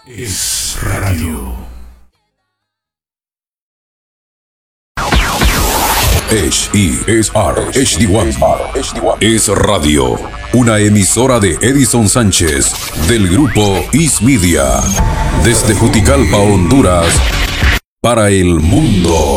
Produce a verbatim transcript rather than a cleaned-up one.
Es radio. H E S R H D uno es radio, una emisora de Edison Sánchez del grupo Is Media, desde Juticalpa, Honduras, para el mundo.